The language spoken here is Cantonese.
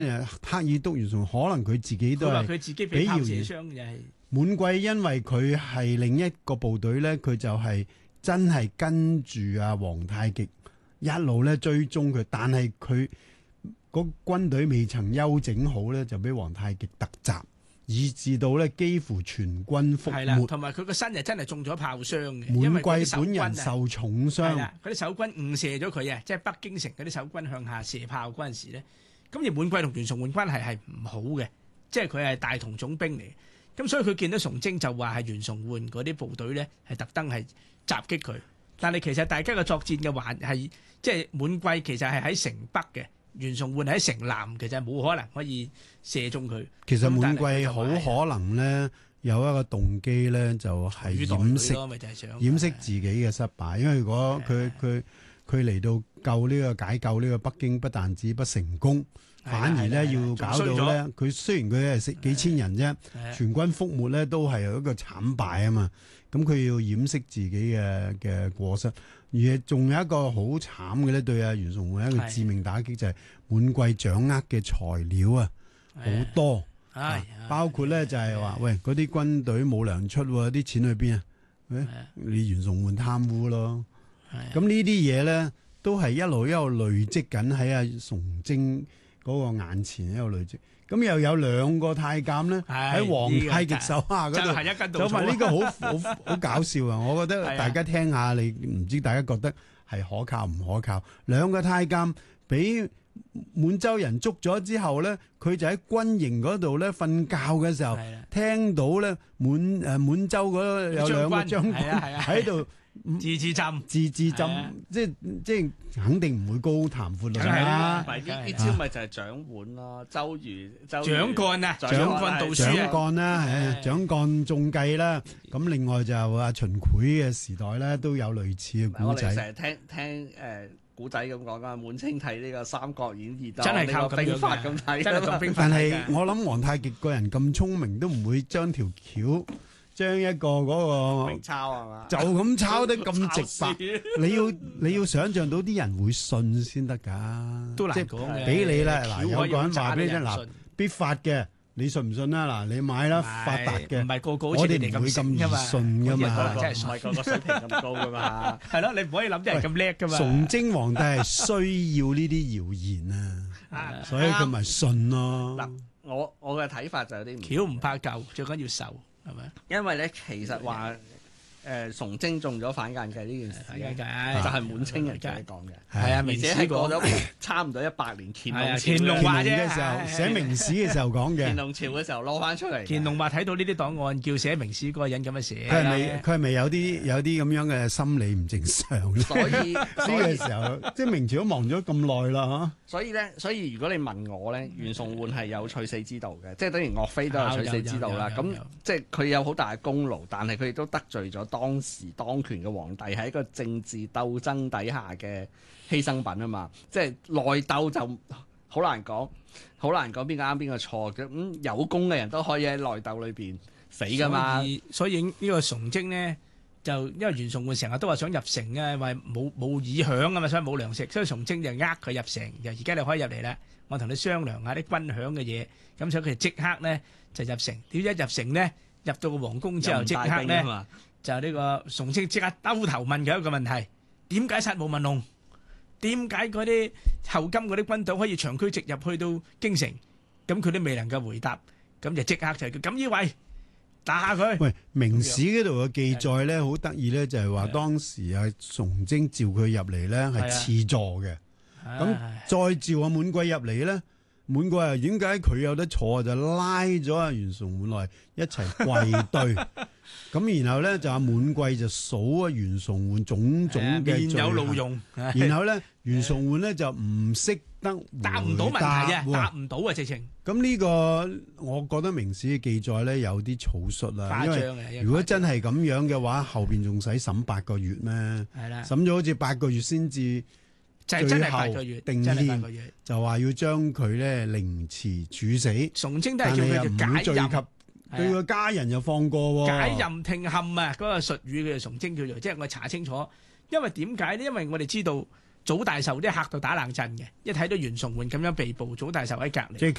克爾督袁崇，可能佢自己都係佢話佢自己俾炮射傷又係滿貴，因為佢係另一個部隊咧，佢就係真係跟住阿皇太極一路咧追蹤佢，但係佢個軍隊未曾休整好咧，就俾皇太極突襲，以致到咧幾乎全軍覆係啦， 沒。 同埋佢個身就真係中咗炮傷嘅， 滿因為嗰啲貴本人受重傷。 係啦，嗰啲守軍誤射咗佢啊，即係北京城嗰啲守軍向下射炮嗰陣時咧，咁而滿貴同袁崇煥關係係唔好嘅，即係佢係大同總兵嚟，咁所以佢見到崇禎就話係袁崇煥嗰啲部隊咧係特登係襲擊佢，但係其實大家嘅作戰嘅環係即係滿貴其實係喺城北嘅，袁崇煥喺城南，其實冇可能可以射中佢。 其實滿貴好可能咧有一個動機咧，就係掩飾自己嘅失敗，因為如果佢嚟到解救呢個北京，不但止不成功，反而咧要搞到咧，佢雖然佢係幾千人啫，全軍覆沒咧，都係有一個慘敗啊嘛。咁佢要掩飾自己嘅過失，而仲有一個好慘嘅咧，對阿袁崇煥一個致命打擊就係滿貴掌握嘅材料啊好多，包括咧就係話喂嗰啲軍隊冇糧出喎，啲錢去邊啊？你袁崇煥貪污咯。咁呢啲嘢咧，都係一路累積緊喺阿崇禎嗰個眼前一路累積。咁又有兩個太監咧喺皇太極手下嗰度，就話呢個好搞笑啊！我覺得大家聽下，你唔知大家覺得係可靠唔可靠？兩個太監俾滿洲人捉咗之後咧，佢就喺軍營嗰度咧瞓覺嘅時候，聽到咧滿洲嗰有兩個將軍喺度。 自浸， 即係肯定唔會高談闊論啦。 呢招咪就係掌腕咯，周瑜、 掌幹啊，掌幹道書啊， 掌幹啦，掌幹中計啦。咁另外就阿秦檜嘅時代咧，都有類似嘅古仔。 我哋成日聽古仔咁講噶，滿清睇呢個《三國演義》 真係靠兵法咁睇， 真係當兵法。 但係我諗皇太極個人咁聰明，都唔會將條橋。將一個嗰個抄係嘛， 就咁抄得咁直白，你要想象到啲人會信先得㗎， 都難講嘅。 俾你啦，嗱有個人話俾你聽，嗱必發嘅，你信唔信啊？嗱你買啦，發達嘅， 唔係個個我哋唔會咁易信㗎嘛， 真係唔係個個水平咁高㗎嘛。 係咯，你唔可以諗啲人咁叻㗎嘛。 崇禎皇帝係需要呢啲謠言啊，所以佢咪信咯。 嗱，我嘅睇法就有啲唔橋唔怕舊，最緊要受。係咪？ 因為咧，其實話崇禎中咗反間計呢件事咧，就係滿清人自己講嘅。 係啊， 而且係過咗差唔多100年， 乾隆話啫， 嘅時候寫明史嘅時候講嘅。 乾隆朝嘅時候攞翻出嚟。 乾隆話睇到呢啲檔案，叫寫明史嗰個人咁樣寫。 佢係咪有啲咁樣嘅心理唔正常咧？ 所以呢個時候，即係明朝都忙咗咁耐啦嚇。 所以如果你問我咧，袁崇煥係有取死之道嘅，即係等於岳飛都有取死之道啦。咁即係佢有好大嘅功勞，但係佢亦都得罪咗當時當權嘅皇帝，係一個政治鬥爭底下嘅犧牲品啊嘛。即係內鬥就好難講，好難講邊個啱邊個錯嘅。咁有功嘅人都可以喺內鬥裏邊死噶嘛。 所以呢個崇禎咧，就因為袁崇煥成日都話想入城啊，話冇耳響啊嘛，所以冇糧食，所以崇禎就呃佢入城，就而家你可以入嚟啦，我同你商量下啲軍饷嘅嘢，咁所以佢即刻咧就入城。點知一入城咧，入到個皇宮之後，即刻咧就呢個崇禎即刻兜頭問佢一個問題：點解殺無文龍？點解嗰啲後金嗰啲軍隊可以長驅直入去到京城？咁佢都未能夠回答，咁就即刻就叫錦衣衛打佢。 喂，明史嗰度嘅記載咧，好得意咧，就係話當時啊崇禎召佢入嚟咧係賜座嘅，咁再召阿滿貴入嚟咧，滿貴啊點解佢有得坐就拉咗阿袁崇煥落嚟一齊跪對，咁然後咧就阿滿貴就數阿袁崇煥種種嘅罪有路用， 然後咧袁崇煥咧就唔識得答唔到問題啊，答唔到啊直情。 咁呢個我覺得明史嘅記載咧有啲草率啦，因為如果真係咁樣嘅話，後邊仲使審8個月咩？係啦，審咗好似8個月先至最後定讞，就話要將佢咧凌遲處死。 崇禎都係叫佢解任， 對個家人又放過喎。 解任聽冚啊，嗰個術語嘅崇禎叫做，即係我查清楚。因為點解咧？因為我哋知道祖大壽啲客到打冷震嘅，一睇到袁崇煥咁樣被捕，祖大壽喺隔離。 即係